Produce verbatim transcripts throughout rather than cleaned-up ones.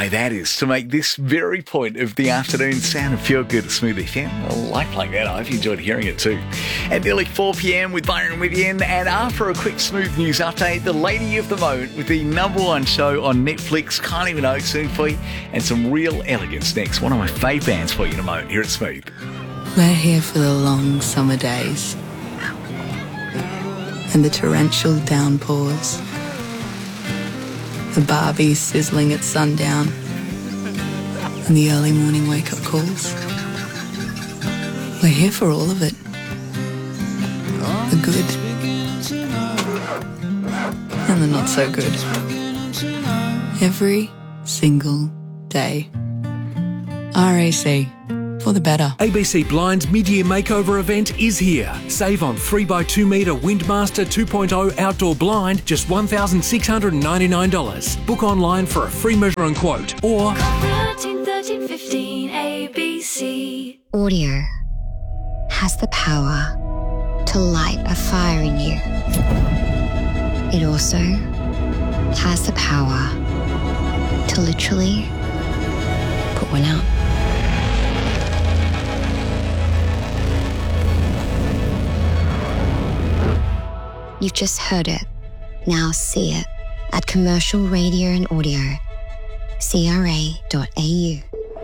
way that is to make this very point of the afternoon sound of pure good at Smooth F M. I like playing that. I hope you enjoyed hearing it too. At nearly four p.m. with Byron Withian, and after a quick Smooth news update, the lady of the moment with the number one show on Netflix, Kylie Minogue soon for you, and some real elegance next. One of my fave bands for you in a moment here at Smooth. We're here for the long summer days and the torrential downpours, the Barbie sizzling at sundown, and the early morning wake-up calls. We're here for all of it. The good and the not so good. Every single day. R A C. For the better. A B C Blind's mid-year makeover event is here. Save on three by two metre Windmaster two point oh outdoor blind, just one thousand six hundred ninety-nine dollars. Book online for a free measure and quote, or thirteen thirteen fifteen A B C. Audio has the power to light a fire in you. It also has the power to literally put one out. You've just heard it. Now see it at Commercial Radio and Audio. C R A dot A U.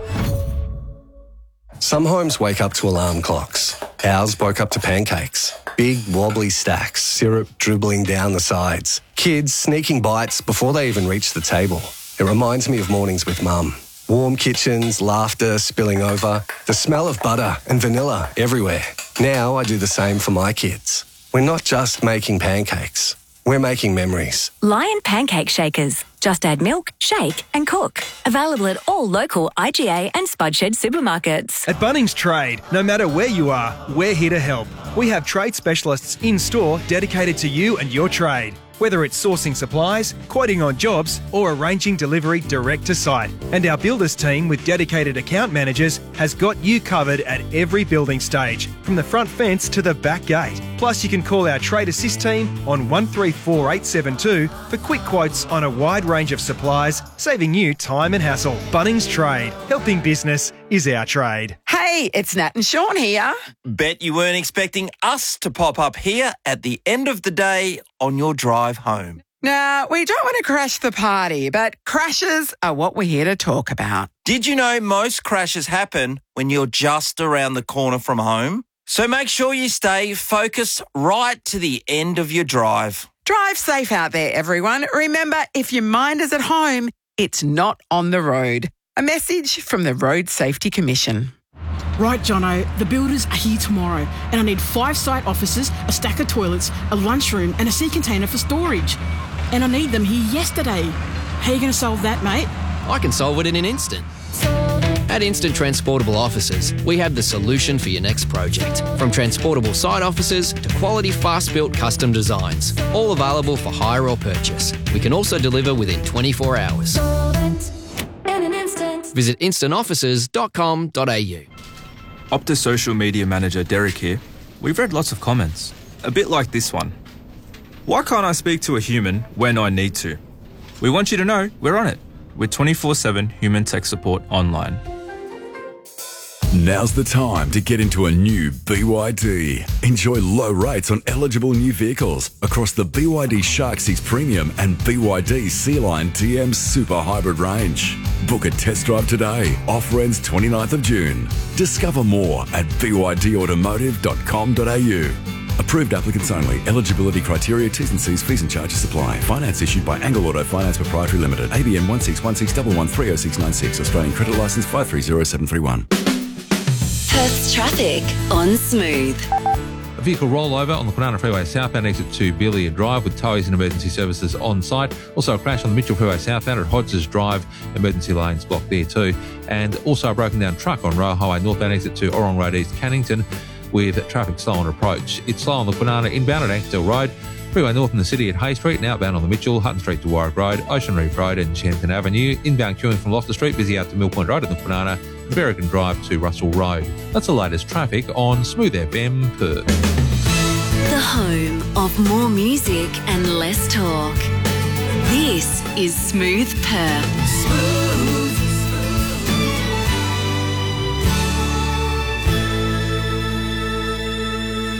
Some homes wake up to alarm clocks. Ours woke up to pancakes. Big wobbly stacks, syrup dribbling down the sides. Kids sneaking bites before they even reach the table. It reminds me of mornings with Mum. Warm kitchens, laughter spilling over, the smell of butter and vanilla everywhere. Now I do the same for my kids. We're not just making pancakes. We're making memories. Lion Pancake Shakers. Just add milk, shake and cook. Available at all local I G A and Spudshed supermarkets. At Bunnings Trade, no matter where you are, we're here to help. We have trade specialists in-store dedicated to you and your trade. Whether it's sourcing supplies, quoting on jobs, or arranging delivery direct to site. And our builders team with dedicated account managers has got you covered at every building stage, from the front fence to the back gate. Plus, you can call our Trade Assist team on one three four eight seven two for quick quotes on a wide range of supplies, saving you time and hassle. Bunnings Trade. Helping business is our trade. Hey, it's Nat and Sean here. Bet you weren't expecting us to pop up here at the end of the day on your drive home. Now, we don't want to crash the party, but crashes are what we're here to talk about. Did you know most crashes happen when you're just around the corner from home? So make sure you stay focused right to the end of your drive. Drive safe out there, everyone. Remember, if your mind is at home, it's not on the road. A message from the Road Safety Commission. Right, Jono, the builders are here tomorrow and I need five site offices, a stack of toilets, a lunchroom and a sea container for storage. And I need them here yesterday. How are you going to solve that, mate? I can solve it in an instant. At Instant Transportable Offices, we have the solution for your next project. From transportable site offices to quality fast-built custom designs, all available for hire or purchase. We can also deliver within twenty-four hours. Visit instant offices dot com dot a u. Optus Social Media Manager Derek here. We've read lots of comments, a bit like this one. Why can't I speak to a human when I need to? We want you to know we're on it with twenty-four seven human tech support online. Now's the time to get into a new B Y D. Enjoy low rates on eligible new vehicles across the B Y D Shark six Premium and B Y D Sea-Line T M Super Hybrid range. Book a test drive today. Offer ends twenty-ninth of June. Discover more at b y d automotive dot com dot a u. Approved applicants only. Eligibility criteria, T's and C's, fees and charges apply. Finance issued by Angle Auto Finance Proprietary Limited. A B N one six one six one one three oh six nine six. Australian Credit Licence five three zero seven three one. Perth's traffic on Smooth. A vehicle rollover on the Kwinana Freeway southbound exit to Belia Drive with towies and emergency services on site. Also a crash on the Mitchell Freeway southbound at Hodges Drive, emergency lanes blocked there too. And also a broken down truck on Royal Highway northbound exit to Orong Road East Cannington with traffic slow on approach. It's slow on the Kwinana inbound at Anksdale Road, Freeway north in the city at Hay Street and outbound on the Mitchell, Hutton Street to Warwick Road, Ocean Reef Road and Shenton Avenue. Inbound queuing from Loftus Street, busy out to Mill Point Road at the Kwinana, Berrigan Drive to Russell Road. That's the latest traffic on Smooth F M Perth. The home of more music and less talk. This is Smooth Perth. Smooth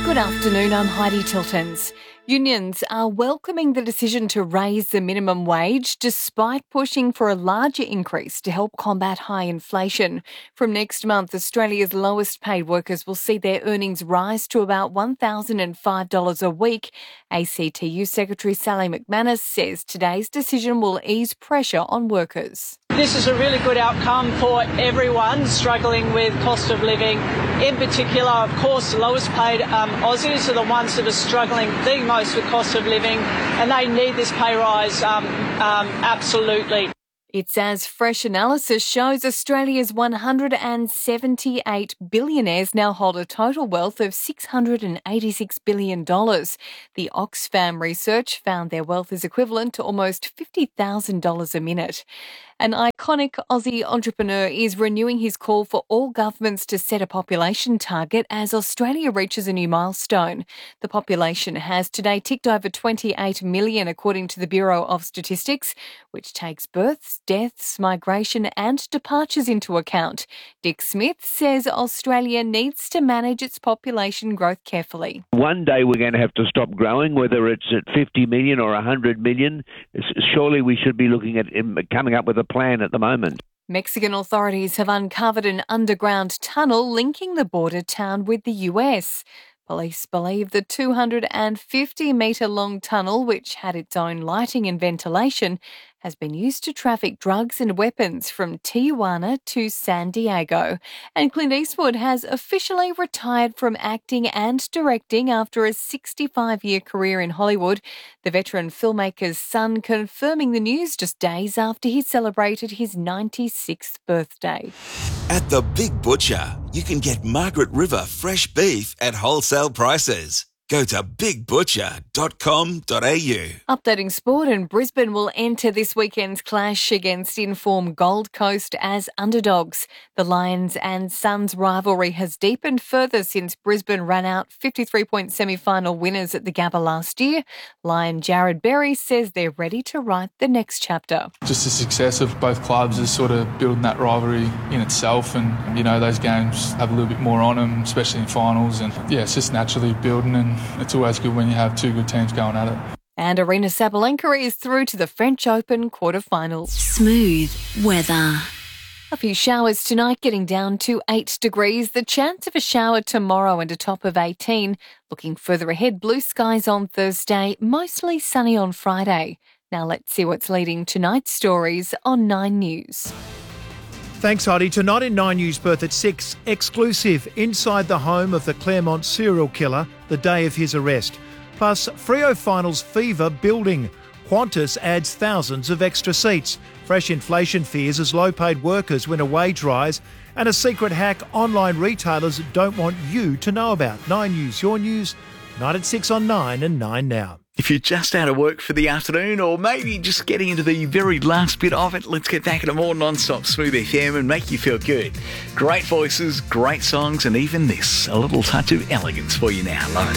Good afternoon, I'm Heidi Tiltons. Unions are welcoming the decision to raise the minimum wage despite pushing for a larger increase to help combat high inflation. From next month, Australia's lowest paid workers will see their earnings rise to about one thousand five dollars a week. A C T U Secretary Sally McManus says today's decision will ease pressure on workers. This is a really good outcome for everyone struggling with cost of living. In particular, of course, the lowest paid um, Aussies are the ones that are struggling the most with cost of living, and they need this pay rise um, um, absolutely. It's as fresh analysis shows Australia's one hundred seventy-eight billionaires now hold a total wealth of six hundred eighty-six billion dollars. The Oxfam research found their wealth is equivalent to almost fifty thousand dollars a minute. An iconic Aussie entrepreneur is renewing his call for all governments to set a population target as Australia reaches a new milestone. The population has today ticked over twenty-eight million, according to the Bureau of Statistics, which takes births, deaths, migration and departures into account. Dick Smith says Australia needs to manage its population growth carefully. One day we're going to have to stop growing, whether it's at fifty million or one hundred million. Surely we should be looking at coming up with a plan at the moment. Mexican authorities have uncovered an underground tunnel linking the border town with the U S. Police believe the two hundred fifty metre long tunnel, which had its own lighting and ventilation, has been used to traffic drugs and weapons from Tijuana to San Diego. And Clint Eastwood has officially retired from acting and directing after a sixty-five-year career in Hollywood. The veteran filmmaker's son confirming the news just days after he celebrated his ninety-sixth birthday. At The Big Butcher, you can get Margaret River fresh beef at wholesale prices. Go to big butcher dot com dot a u. Updating sport, and Brisbane will enter this weekend's clash against informed Gold Coast as underdogs. The Lions and Suns rivalry has deepened further since Brisbane ran out fifty-three point semi-final winners at the Gabba last year. Lion Jared Berry says they're ready to write the next chapter. Just the success of both clubs is sort of building that rivalry in itself, and you know those games have a little bit more on them, especially in finals, and yeah, it's just naturally building, and it's always good when you have two good teams going at it. And Arina Sabalenka is through to the French Open quarterfinals. Smooth weather. A few showers tonight, getting down to eight degrees. The chance of a shower tomorrow and a top of eighteen. Looking further ahead, blue skies on Thursday, mostly sunny on Friday. Now let's see what's leading tonight's stories on Nine News. Thanks, Heidi. Tonight in Nine News, Perth at six, exclusive inside the home of the Claremont serial killer, the day of his arrest. Plus, Freo Finals fever building. Qantas adds thousands of extra seats. Fresh inflation fears as low-paid workers win a wage rise. And a secret hack online retailers don't want you to know about. Nine News, your news, night at six on Nine and Nine Now. If you're just out of work for the afternoon, or maybe just getting into the very last bit of it, let's get back into more non-stop Smooth F M and make you feel good. Great voices, great songs, and even this, a little touch of elegance for you now, Lauren.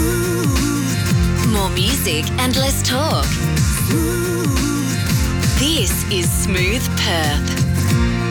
More music and less talk. This is Smooth Perth.